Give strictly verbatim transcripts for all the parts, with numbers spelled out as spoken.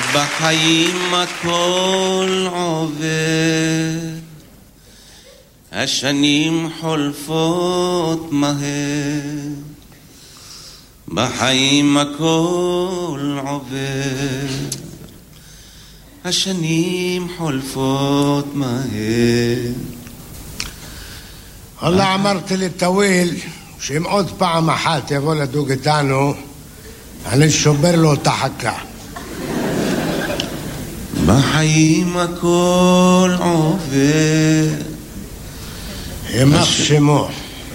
בחיים הכל עובר, השנים חולפות מהר, בחיים הכל עובר, השנים חולפות מהר. والله אמרתי לטוויל שאם עוד פעם אחת יבוא לדוג איתנו אני שובר לו את החכה. בחיים הכל עובר, ימח שמו,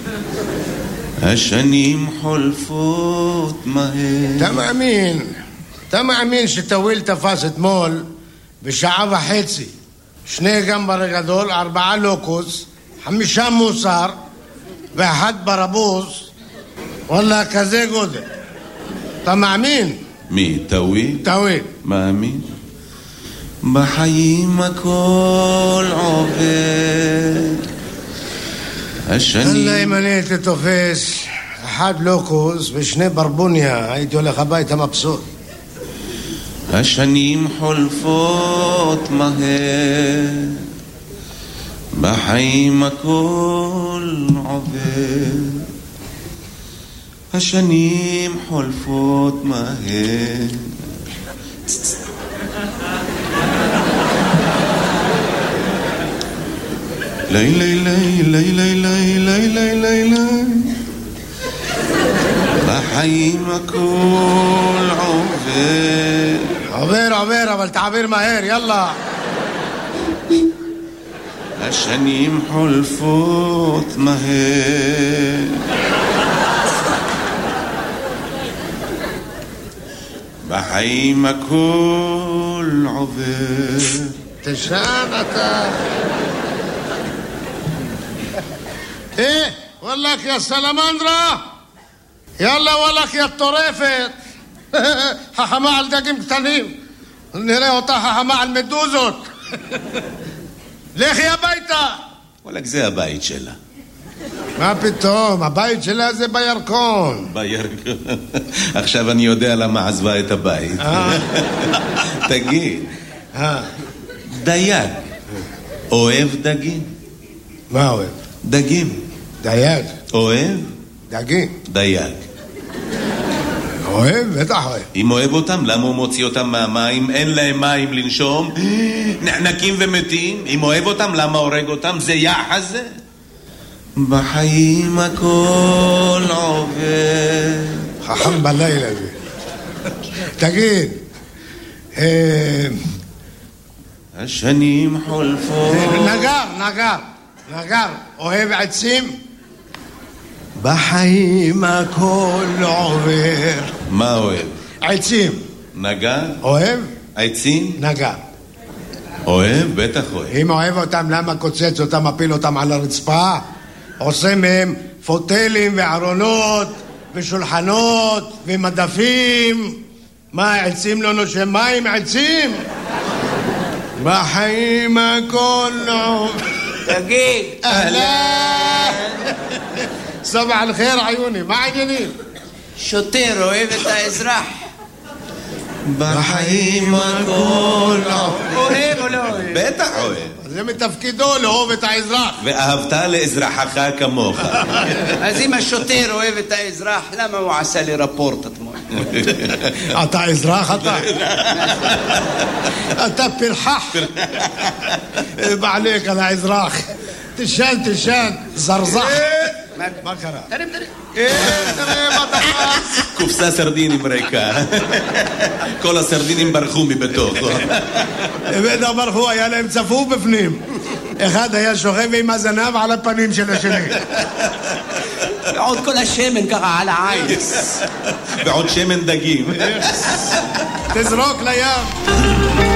השנים חולפות מהר. אתה מאמין אתה מאמין שטוויל תפס אתמול בשעה וחצי שני גמבר גדול, ארבעה לוקוס, חמישה מוסר ואחד ברבוס, וואלה כזה גודל. אתה מאמין? מי? טוויל? טוויל. מאמין. בחיים הכל עובר, השנים... אללה אם אני הייתי תופס אחד לוקוס ושני ברבוניה הייתי הולך הביתה מבסוט. השנים חולפות מהר, בחיים הכל עובר, השנים חולפות מהר. לי לי לי לי לי לי לי לי לי לי, בחיים הכל עובר. עובר עובר אבל תעביר מהר, יאללה. השנים חולפות מהר, בחיים הכל עובר. תשען אתה. ايه والله يا سلامندرا يلا والله يا الطريفة חכמה על דגים קטנים, נראה אותה חכמה על מדוזות. לכי הביתה. וואלק זה הבית שלה. מה פתאום, הבית שלה זה בירקון. בירקון. עכשיו אני יודע למה עזבה את הבית. תגיד, דייג אוהב דגים? מה אוהב? דגים. דייג. אוהב? דגים. דייג. אוהב? בטח אוהב. אם אוהב אותם, למה הוא מוציא אותם מהמים? אין להם מים לנשום, נחנקים ומתים. אם אוהב אותם, למה הורג אותם? זה יחס זה. בחיים הכל עובר. חכם בלילה זה. תגיד, השנים חולפות. נגר, נגר, נגר, אוהב עצים? בחיים הכל עובר. מה אוהב? עצים. נגר? אוהב? עצים? נגר. אוהב? בטח אוהב. אם אוהב אותם, למה קוצץ אותם, מפיל אותם על הרצפה? עושה מהם פוטלים וארונות ושולחנות ומדפים. מה, עצים לא נושם מים? עצים? בחיים הכל עובר. תגיד. אהלן. סבח אל-חיר עיוני, מה העניינים? שוטר אוהב את האזרח. בחיים הכל אוהב או לא אוהב? בטח אוהב. זה מתפקידו לאהוב את האזרח. ואהבת לאזרחך כמוך. אז אם השוטר אוהב את האזרח, למה הוא עשה לי רפורט אתמול? אתה אזרח אתה? אתה פרחח. בעליק על האזרח. תשאל, תשאל, זרזח. מה קרה? תרים, תרים. תראה מה תפס. קופסה סרדינים ריקה. כל הסרדינים ברחו מבתוכו. בטח ברחו, היה להם צפוף בפנים. אחד היה שוכב עם הזנב על הפנים של השני. ועוד כל השמן ככה על העין. ועוד שמן דגים. תזרוק לים.